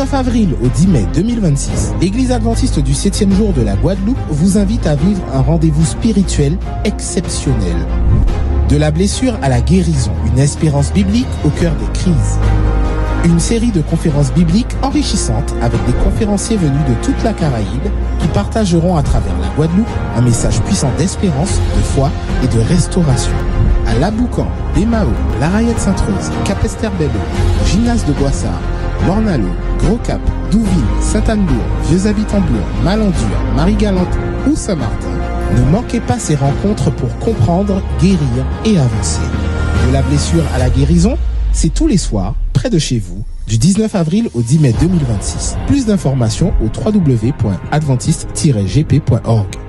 19 avril au 10 mai 2026, l'Église adventiste du 7e jour de la Guadeloupe vous invite à vivre un rendez-vous spirituel exceptionnel. De la blessure à la guérison, une espérance biblique au cœur des crises. Une série de conférences bibliques enrichissantes avec des conférenciers venus de toute la Caraïbe qui partageront à travers la Guadeloupe un message puissant d'espérance, de foi et de restauration. À Laboucan, Bémao, La Rayette Sainte-Rose, Cap-Esther-Bello, Gymnase de Boissard, Mornalo, Gros-Cap, Douville, Sainte-Anne-Bourg, Vieux-Habitants-Bourg, Malandure, Marie-Galante ou Saint-Martin. Ne manquez pas ces rencontres pour comprendre, guérir et avancer. De la blessure à la guérison, c'est tous les soirs, près de chez vous, du 19 avril au 10 mai 2026. Plus d'informations au www.adventiste-gp.org.